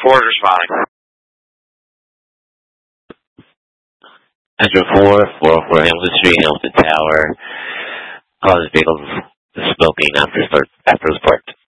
4 is responding. Metro 404 Hamilton Street, Hamilton Tower. Cause vehicle smoking after it was parked.